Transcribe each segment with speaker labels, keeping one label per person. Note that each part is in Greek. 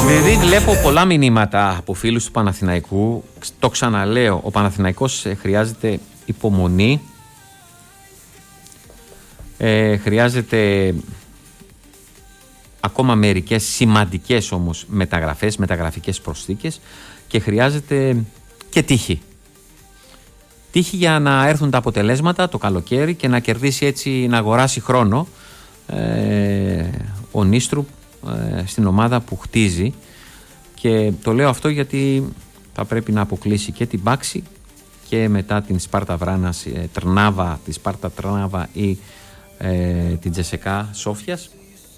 Speaker 1: Επειδή βλέπω πολλά μηνύματα από φίλους του Παναθηναϊκού, το ξαναλέω, ο Παναθηναϊκός χρειάζεται υπομονή, χρειάζεται ακόμα μερικές σημαντικές όμως μεταγραφικές προσθήκες και χρειάζεται και τύχη. Τύχη για να έρθουν τα αποτελέσματα το καλοκαίρι και να κερδίσει έτσι, να αγοράσει χρόνο ο Νίστρουπ στην ομάδα που χτίζει. Και το λέω αυτό γιατί θα πρέπει να αποκλείσει και την Πάξη και μετά την Σπάρτα Βράνας Τρνάβα, τη Σπάρτα Τρνάβα ή την Τζεσεκά Σόφιας.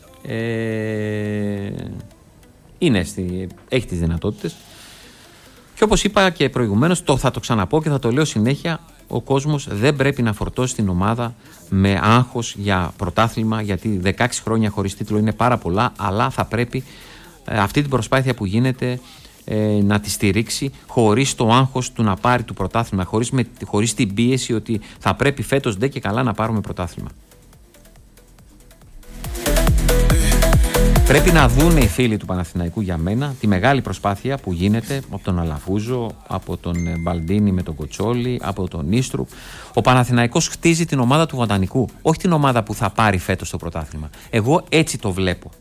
Speaker 1: Έχει τις δυνατότητες. Και όπως είπα και προηγουμένως, θα το ξαναπώ και θα το λέω συνέχεια, ο κόσμος δεν πρέπει να φορτώσει την ομάδα με άγχος για πρωτάθλημα, γιατί 16 χρόνια χωρίς τίτλο είναι πάρα πολλά, αλλά θα πρέπει αυτή την προσπάθεια που γίνεται να τη στηρίξει χωρίς το άγχος του να πάρει το πρωτάθλημα, χωρίς την πίεση ότι θα πρέπει φέτος ντε και καλά να πάρουμε πρωτάθλημα. Πρέπει να δούνε οι φίλοι του Παναθηναϊκού για μένα τη μεγάλη προσπάθεια που γίνεται από τον Αλαφούζο, από τον Μπαλντίνη με τον Κοτσόλη, από τον Νίστρουπ. Ο Παναθηναϊκός χτίζει την ομάδα του Βοτανικού, όχι την ομάδα που θα πάρει φέτος το πρωτάθλημα. Εγώ έτσι το βλέπω.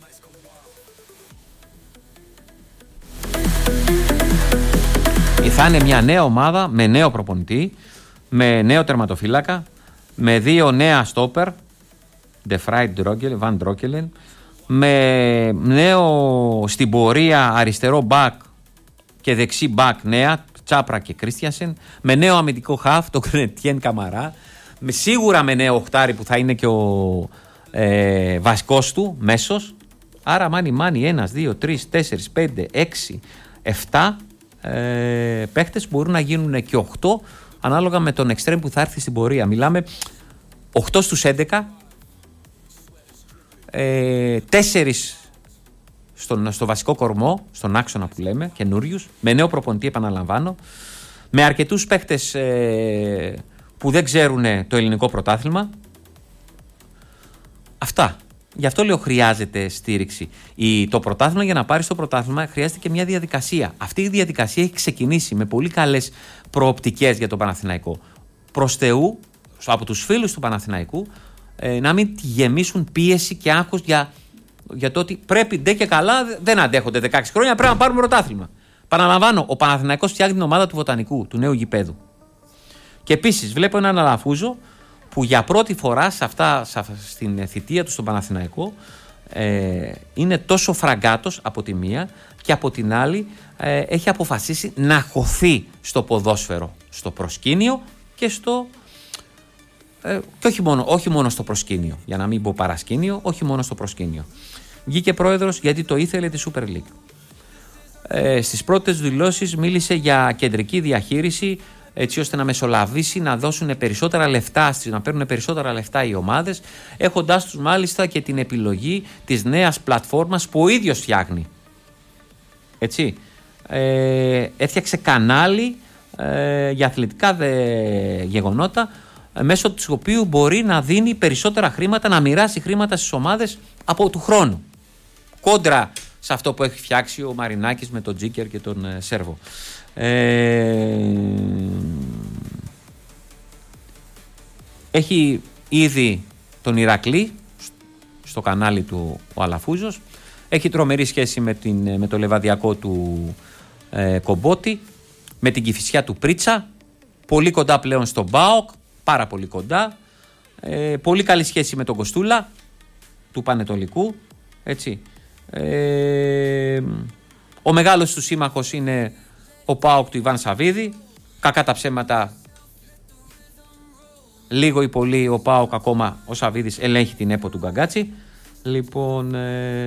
Speaker 1: Θα είναι μια νέα ομάδα με νέο προπονητή, με νέο τερματοφύλακα, με 2 νέα στόπερ, De Vrij, Van Drokkelen, με νέο στην πορεία αριστερό μπακ και δεξί μπακ νέα, Τσάπρα και Κρίστιανσεν, με νέο αμυντικό χαφ, το Κρετιέν Καμαρά, σίγουρα με νέο οχτάρι που θα είναι και ο βασικός του μέσος. Άρα μάνι 1, 2, 3, 4, 5, 6, 7 παίχτες μπορούν να γίνουν και 8 ανάλογα με τον εξτρέμ που θα έρθει στην πορεία. Μιλάμε 8 στους 11, 4 στο βασικό κορμό, στον άξονα που λέμε, καινούριους, με νέο προπονητή, επαναλαμβάνω, με αρκετούς παίχτες που δεν ξέρουν το ελληνικό πρωτάθλημα. Αυτά. Γι' αυτό λέω χρειάζεται στήριξη. Το πρωτάθλημα, για να πάρεις το πρωτάθλημα, χρειάζεται και μια διαδικασία. Αυτή η διαδικασία έχει ξεκινήσει με πολύ καλές προοπτικές για τον Παναθηναϊκό. Προς Θεού, από τους φίλους του Παναθηναϊκού, να μην γεμίσουν πίεση και άγχος για το ότι πρέπει ντε και καλά, δεν αντέχονται 16 χρόνια, πρέπει να πάρουμε πρωτάθλημα. Παραλαμβάνω, ο Παναθηναϊκός φτιάχνει την ομάδα του Βοτανικού, του νέου γηπέδου. Και επίσης βλέπω έναν Αλαφούζο που για πρώτη φορά στην θητεία του στον Παναθηναϊκό είναι τόσο φραγκάτος από τη μία και από την άλλη έχει αποφασίσει να χωθεί στο ποδόσφαιρο, στο προσκήνιο και και όχι μόνο στο προσκήνιο, για να μην πω παρασκήνιο, όχι μόνο στο προσκήνιο. Βγήκε πρόεδρος γιατί το ήθελε τη Super League. Στις πρώτες δηλώσεις μίλησε για κεντρική διαχείριση, έτσι ώστε να μεσολαβήσει, να δώσουν περισσότερα λεφτά, να παίρνουν περισσότερα λεφτά οι ομάδες, έχοντάς τους μάλιστα και την επιλογή της νέας πλατφόρμας που ο ίδιος φτιάχνει. Έτσι. Έφτιαξε κανάλι για αθλητικά γεγονότα, μέσω του οποίου μπορεί να δίνει περισσότερα χρήματα, να μοιράσει χρήματα στις ομάδες από του χρόνου. Κόντρα σε αυτό που έχει φτιάξει ο Μαρινάκης με τον Τζίκερ και τον Σέρβο. Έχει ήδη τον Ηρακλή στο κανάλι του ο Αλαφούζος. Έχει τρομερή σχέση με το λεβαδιακό του Κομπότη, με την Κηφισιά του Πρίτσα, πολύ κοντά πλέον στον ΠΑΟΚ, πάρα πολύ κοντά, πολύ καλή σχέση με τον Κοστούλα του Πανετολικού, έτσι. Ο μεγάλος του σύμμαχος είναι ο ΠΑΟΚ του Ιβάν Σαββίδη. Κακά τα ψέματα, λίγο ή πολύ ο ΠΑΟΚ ακόμα, ο Σαββίδης ελέγχει την ΕΠΟ του Γκαγκάτσι. Λοιπόν,